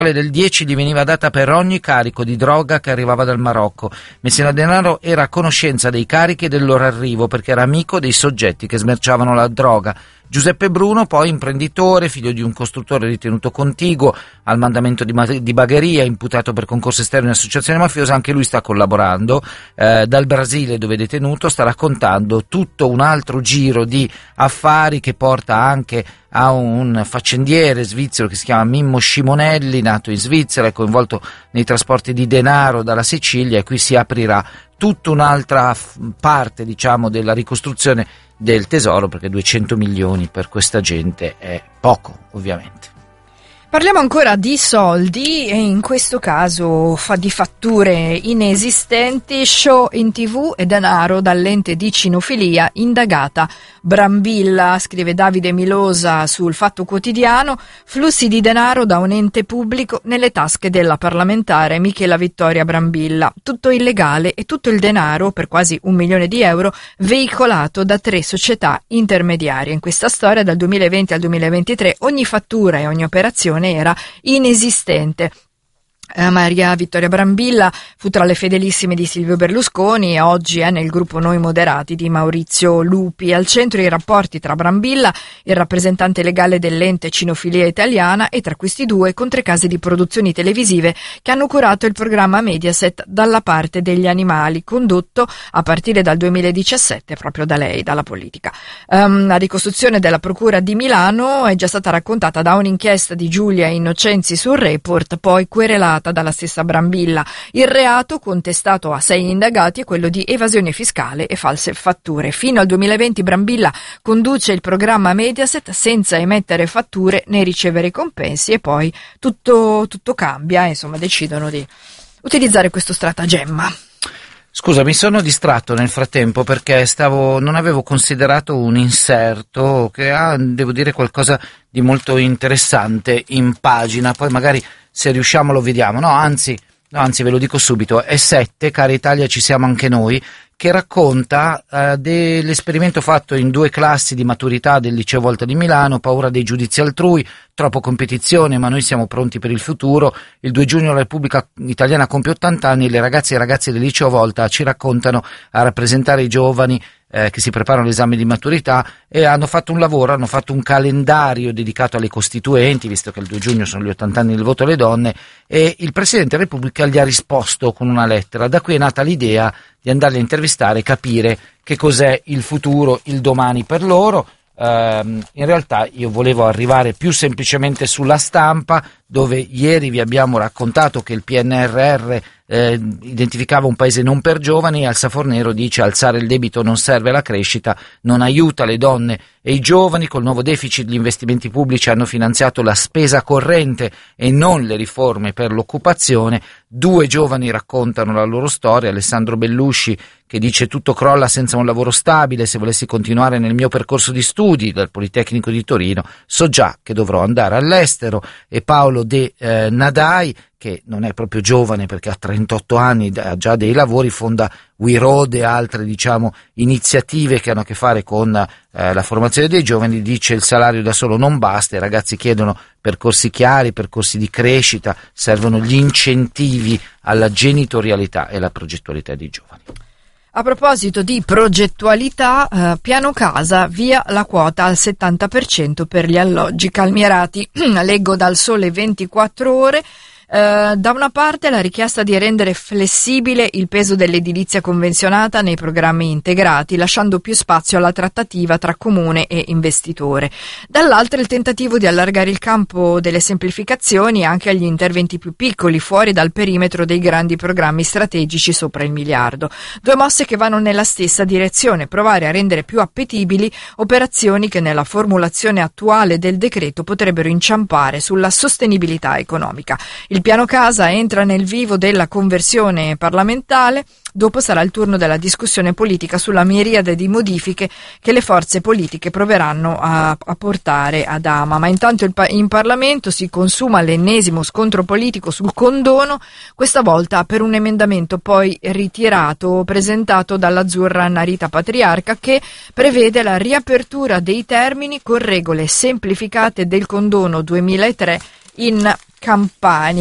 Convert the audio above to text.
del 10 gli veniva data per ogni carico di droga che arrivava dal Marocco. Messina Denaro era a conoscenza dei carichi e del loro arrivo perché era amico dei soggetti che smerciavano la droga. Giuseppe Bruno, poi imprenditore, figlio di un costruttore ritenuto contiguo al mandamento di Bagheria, imputato per concorso esterno in associazione mafiosa, anche lui sta collaborando. Dal Brasile, dove è detenuto, sta raccontando tutto un altro giro di affari che porta anche a un faccendiere svizzero che si chiama Mimmo Scimonelli, nato in Svizzera e coinvolto nei trasporti di denaro dalla Sicilia, e qui si aprirà tutta un'altra parte, diciamo, della ricostruzione del tesoro, perché 200 milioni per questa gente è poco, ovviamente. Parliamo ancora di soldi e in questo caso di fatture inesistenti, show in TV e denaro dall'ente di cinofilia, indagata Brambilla, scrive Davide Milosa sul Fatto Quotidiano, flussi di denaro da un ente pubblico nelle tasche della parlamentare Michela Vittoria Brambilla, tutto illegale e tutto il denaro, per quasi 1 milione di euro, veicolato da 3 società intermediarie. In questa storia dal 2020 al 2023 ogni fattura e ogni operazione era inesistente. Maria Vittoria Brambilla fu tra le fedelissime di Silvio Berlusconi e oggi è nel gruppo Noi Moderati di Maurizio Lupi. Al centro i rapporti tra Brambilla, il rappresentante legale dell'ente Cinofilia Italiana, e tra questi due con 3 case di produzioni televisive che hanno curato il programma Mediaset Dalla parte degli animali, condotto a partire dal 2017 proprio da lei, dalla politica. La ricostruzione della Procura di Milano è già stata raccontata da un'inchiesta di Giulia Innocenzi sul Report, poi querelata dalla stessa Brambilla. Il reato contestato a 6 indagati è quello di evasione fiscale e false fatture. Fino al 2020 Brambilla conduce il programma Mediaset senza emettere fatture né ricevere compensi, e poi tutto cambia, insomma decidono di utilizzare questo stratagemma. Scusa, mi sono distratto nel frattempo perché non avevo considerato un inserto che ha, devo dire, qualcosa di molto interessante in pagina, poi magari se riusciamo lo vediamo. No, anzi ve lo dico subito, è 7, Cara Italia ci siamo anche noi, che racconta dell'esperimento fatto in 2 classi di maturità del Liceo Volta di Milano, paura dei giudizi altrui, troppo competizione, ma noi siamo pronti per il futuro. Il 2 giugno la Repubblica Italiana compie 80 anni, le ragazze e i ragazzi del Liceo Volta ci raccontano, a rappresentare i giovani che si preparano all'esame di maturità, e hanno fatto un lavoro, hanno fatto un calendario dedicato alle costituenti, visto che il 2 giugno sono gli 80 anni del voto alle donne, e il Presidente della Repubblica gli ha risposto con una lettera. Da qui è nata l'idea di andarli a intervistare e capire che cos'è il futuro, il domani per loro. In realtà io volevo arrivare più semplicemente sulla Stampa, dove ieri vi abbiamo raccontato che il PNRR identificava un paese non per giovani, e al Safornero dice: alzare il debito non serve alla crescita, non aiuta le donne e i giovani, col nuovo deficit gli investimenti pubblici hanno finanziato la spesa corrente e non le riforme per l'occupazione. 2 giovani raccontano la loro storia, Alessandro Bellusci che dice: tutto crolla senza un lavoro stabile, se volessi continuare nel mio percorso di studi dal Politecnico di Torino so già che dovrò andare all'estero, e Paolo De Nadai, che non è proprio giovane perché ha 38 anni, ha già dei lavori, fonda We Road e altre, diciamo, iniziative che hanno a che fare con la formazione dei giovani. Dice: il salario da solo non basta, i ragazzi chiedono percorsi chiari, percorsi di crescita, servono gli incentivi alla genitorialità e alla progettualità dei giovani. A proposito di progettualità, piano casa, via la quota al 70% per gli alloggi calmierati. Leggo dal Sole 24 Ore. Da una parte la richiesta di rendere flessibile il peso dell'edilizia convenzionata nei programmi integrati, lasciando più spazio alla trattativa tra comune e investitore. Dall'altra il tentativo di allargare il campo delle semplificazioni anche agli interventi più piccoli, fuori dal perimetro dei grandi programmi strategici sopra il miliardo. 2 mosse che vanno nella stessa direzione: provare a rendere più appetibili operazioni che nella formulazione attuale del decreto potrebbero inciampare sulla sostenibilità economica. Il piano casa entra nel vivo della conversione parlamentare, dopo sarà il turno della discussione politica sulla miriade di modifiche che le forze politiche proveranno a portare ad ama. Ma intanto in Parlamento si consuma l'ennesimo scontro politico sul condono, questa volta per un emendamento poi ritirato, presentato dall'azzurra Narita Patriarca, che prevede la riapertura dei termini con regole semplificate del condono 2003 in Campania.